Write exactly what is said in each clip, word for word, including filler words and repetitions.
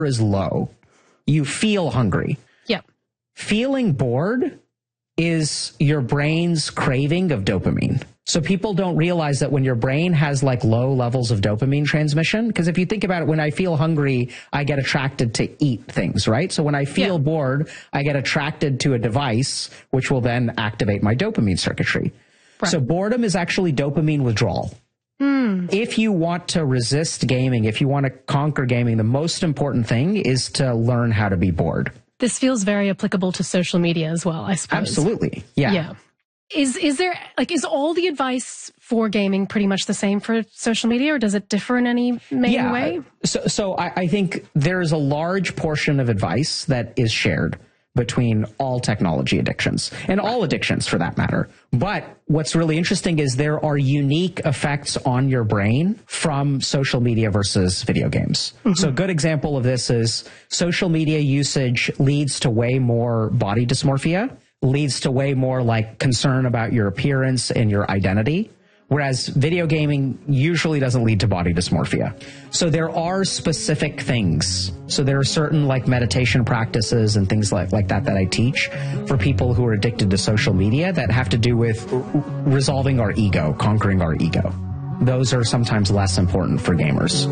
is low, you feel hungry. Yep. Feeling bored is your brain's craving of dopamine. So people don't realize that when your brain has like low levels of dopamine transmission, because if you think about it, when I feel hungry, I get attracted to eat things, right? So when I feel yeah. bored, I get attracted to a device, which will then activate my dopamine circuitry. Right. So boredom is actually dopamine withdrawal. Mm. If you want to resist gaming, if you want to conquer gaming, the most important thing is to learn how to be bored. This feels very applicable to social media as well, I suppose. Absolutely. Yeah. Yeah. Is is there, like, is all the advice for gaming pretty much the same for social media, or does it differ in any main yeah. way? So, so I, I think there's a large portion of advice that is shared between all technology addictions and all addictions for that matter. But what's really interesting is there are unique effects on your brain from social media versus video games. Mm-hmm. So a good example of this is social media usage leads to way more body dysmorphia, leads to way more like concern about your appearance and your identity. Whereas video gaming usually doesn't lead to body dysmorphia. So there are specific things. So there are certain like meditation practices and things like, like that that I teach for people who are addicted to social media that have to do with resolving our ego, conquering our ego. Those are sometimes less important for gamers.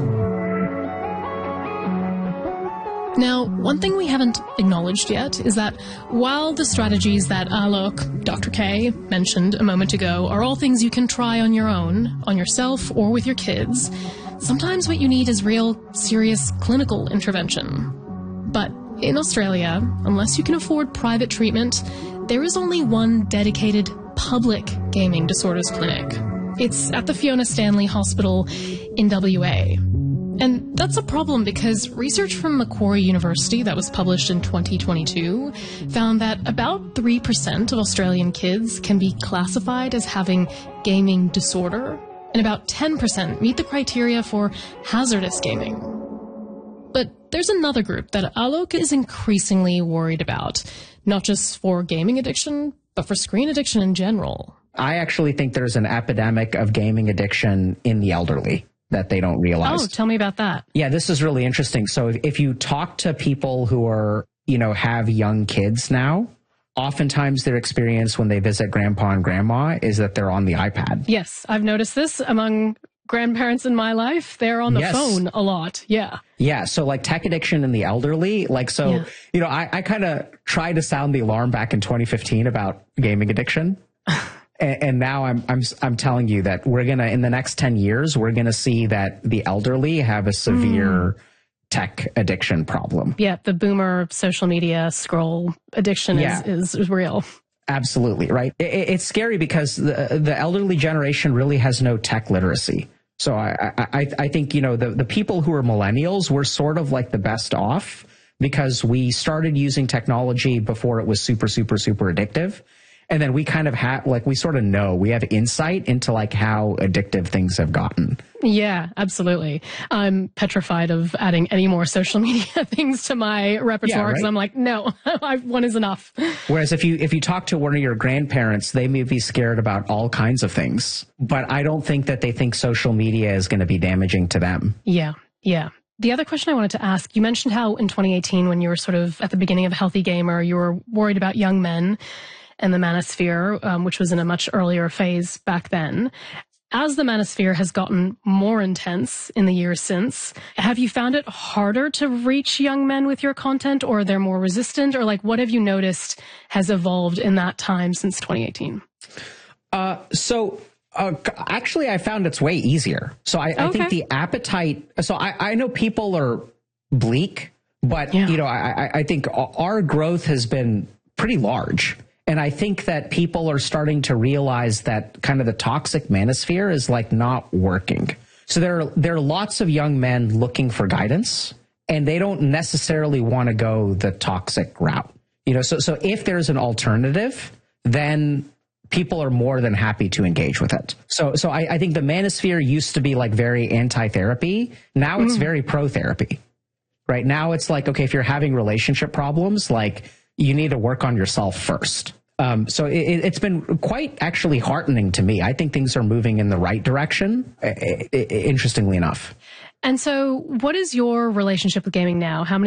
Now, one thing we haven't acknowledged yet is that while the strategies that Alok, Doctor K, mentioned a moment ago are all things you can try on your own, on yourself or with your kids, sometimes what you need is real, serious clinical intervention. But in Australia, unless you can afford private treatment, there is only one dedicated public gaming disorders clinic. It's at the Fiona Stanley Hospital in W A. And that's a problem because research from Macquarie University that was published in twenty twenty-two found that about three percent of Australian kids can be classified as having gaming disorder, and about ten percent meet the criteria for hazardous gaming. But there's another group that Alok is increasingly worried about, not just for gaming addiction, but for screen addiction in general. I actually think there's an epidemic of gaming addiction in the elderly that they don't realize. Oh, tell me about that. Yeah, this is really interesting. So if, if you talk to people who are, you know, have young kids now, oftentimes their experience when they visit grandpa and grandma is that they're on the iPad. Yes, I've noticed this among grandparents in my life. They're on the yes. phone a lot. Yeah. Yeah. So like tech addiction in the elderly, like, so, yeah. you know, I, I kind of tried to sound the alarm back in twenty fifteen about gaming addiction. And now I'm I'm I'm telling you that we're gonna in the next ten years we're gonna see that the elderly have a severe mm. tech addiction problem. Yeah, the boomer social media scroll addiction yeah. is, is real. Absolutely, right. It, it's scary because the the elderly generation really has no tech literacy. So I I I think you know the the people who are millennials were sort of like the best off because we started using technology before it was super super super addictive. And then we kind of have, like, we sort of know, we have insight into, like, how addictive things have gotten. Yeah, absolutely. I'm petrified of adding any more social media things to my repertoire because yeah, right? I'm like, no, one is enough. Whereas if you if you talk to one of your grandparents, they may be scared about all kinds of things. But I don't think that they think social media is going to be damaging to them. Yeah, yeah. The other question I wanted to ask, you mentioned how in twenty eighteen, when you were sort of at the beginning of Healthy Gamer, you were worried about young men and the manosphere, um, which was in a much earlier phase back then. As the manosphere has gotten more intense in the years since, have you found it harder to reach young men with your content, or they're more resistant, or like what have you noticed has evolved in that time since twenty eighteen? Uh, so uh, actually, I found it's way easier. So I, okay. I think the appetite, so I, I know people are bleak, but yeah. you know, I, I think our growth has been pretty large. And I think that people are starting to realize that kind of the toxic manosphere is like not working. So there are, there are lots of young men looking for guidance, and they don't necessarily want to go the toxic route. You know, so, so if there's an alternative, then people are more than happy to engage with it. So, so I, I think the manosphere used to be like very anti-therapy. Now it's mm. very pro-therapy, right? Now it's like, okay, if you're having relationship problems, like you need to work on yourself first. Um, so it, it's been quite actually heartening to me. I think things are moving in the right direction, I, I, interestingly enough. And so what is your relationship with gaming now? How many